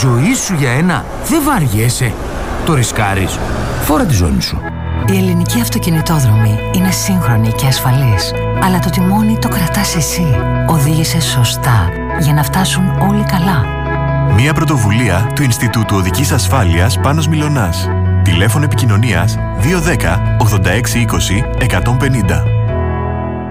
ζωή σου για ένα δεν βαριέσαι. Το ρισκάρεις. Φόρα τη ζώνη σου. Η ελληνική αυτοκινητόδρομη είναι σύγχρονη και ασφαλής. Αλλά το τιμόνι το κρατάς εσύ. Οδήγησε σωστά για να φτάσουν όλοι καλά. Μια πρωτοβουλία του Ινστιτούτου Οδικής Ασφάλειας Πάνος Μιλωνάς. Τηλέφωνο επικοινωνίας 210 86 20 150.